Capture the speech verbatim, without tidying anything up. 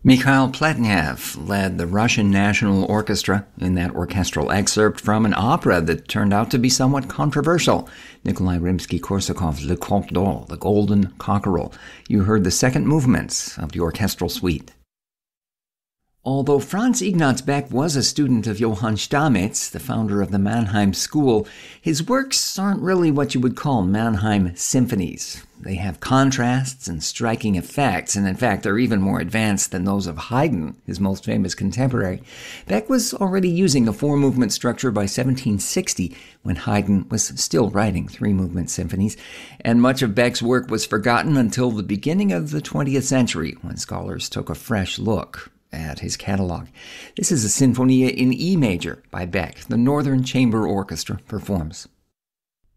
Mikhail Pletnev led the Russian National Orchestra in that orchestral excerpt from an opera that turned out to be somewhat controversial, Nikolai Rimsky-Korsakov's Le Conte d'Or, The Golden Cockerel. You heard the second movements of the orchestral suite. Although Franz Ignaz Beck was a student of Johann Stamitz, the founder of the Mannheim School, his works aren't really what you would call Mannheim symphonies. They have contrasts and striking effects, and in fact they're even more advanced than those of Haydn, his most famous contemporary. Beck was already using a four-movement structure by seventeen sixty, when Haydn was still writing three-movement symphonies, and much of Beck's work was forgotten until the beginning of the twentieth century, when scholars took a fresh look at his catalog. This is a Sinfonia in E major by Beck. The Northern Chamber Orchestra performs.